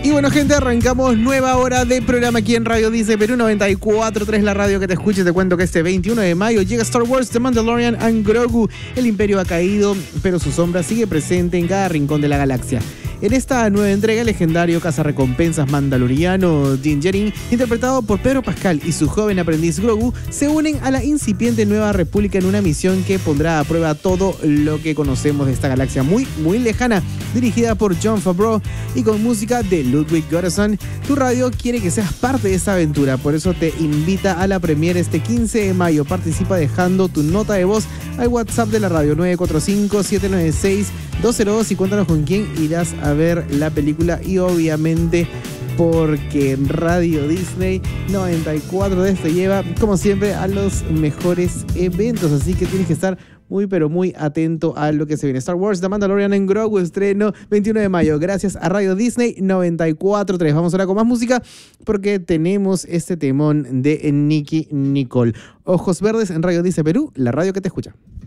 Y bueno, gente, arrancamos nueva hora de programa aquí en Radio Disney Perú 94.3, la radio que te escuche. Te cuento que este 21 de mayo llega Star Wars, The Mandalorian and Grogu. El Imperio ha caído, pero su sombra sigue presente en cada rincón de la galaxia. En esta nueva entrega, el legendario cazarrecompensas mandaloriano Din Djarin, interpretado por Pedro Pascal, y su joven aprendiz Grogu, se unen a la incipiente Nueva República en una misión que pondrá a prueba todo lo que conocemos de esta galaxia muy lejana. Dirigida por Jon Favreau y con música de Ludwig Göransson, tu radio quiere que seas parte de esta aventura. Por eso te invita a la premiere este 15 de mayo. Participa dejando tu nota de voz al WhatsApp de la radio 945-796-202 y cuéntanos con quién irás a ver la película. Y obviamente, porque Radio Disney 94 te lleva, como siempre, a los mejores eventos. Así que tienes que estar muy atento a lo que se viene. Star Wars, The Mandalorian and Grogu, estreno 21 de mayo. Gracias a Radio Disney 94.3. Vamos ahora con más música porque tenemos este temón de Nicki Nicole. Ojos Verdes en Radio Disney Perú, la radio que te escucha.